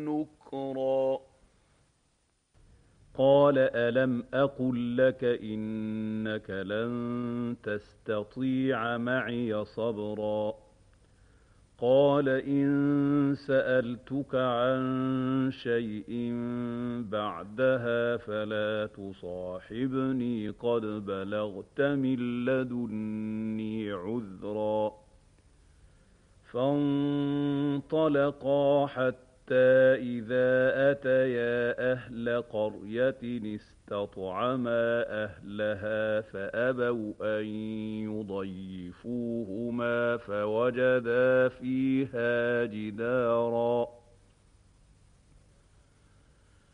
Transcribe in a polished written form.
نُكْرًا قَالَ أَلَمْ أَقُل لَّكَ إِنَّكَ لَن تَسْتَطِيعَ مَعِيَ صَبْرًا قَالَ إِن سَأَلْتُكَ عَن شَيْءٍ بَعْدَهَا فَلَا تُصَاحِبْنِي قَدْ بَلَغْتَ مِن لَّدُنِّي عُذْرًا فَانطَلَقَا حَتَّىٰ إِذَا أَتَيَا أَهْلَ قَرْيَةٍ اسْتَطْعَمَا أَهْلَهَا فَأَبَوْا أَن يُضَيِّفُوهُمَا فَوَجَدَا فِيهَا جِدَارًا